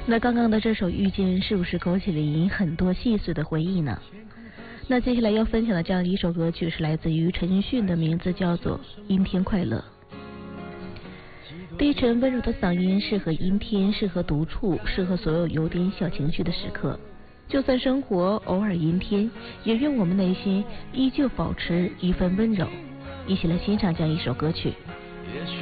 那刚刚的这首《遇见》是不是勾起了您很多细碎的回忆呢？那接下来要分享的这样一首歌曲是来自于陈奕迅的，名字叫做《阴天快乐》。低沉温柔的嗓音适合阴天，适合独处，适合所有有点小情绪的时刻。就算生活偶尔阴天，也愿我们内心依旧保持一份温柔。一起来欣赏这样一首歌曲。